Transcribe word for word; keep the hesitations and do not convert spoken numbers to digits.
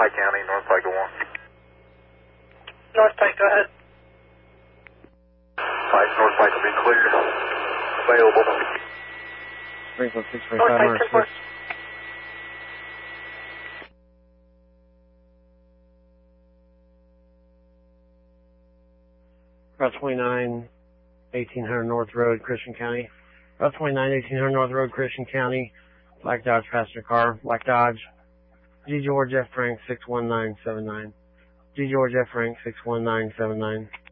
Pike County, North Pike to one. North Pike, go ahead. Pike, North Pike will be cleared. Available. Springfield six North forty-five, Pike, Mark ten four. six. Route twenty-nine, eighteen hundred North Road, Christian County. Route twenty-nine, eighteen hundred North Road, Christian County. Black Dodge passenger car. Black Dodge. G George F Frank six one nine seven nine. G George F Frank six one nine seven nine.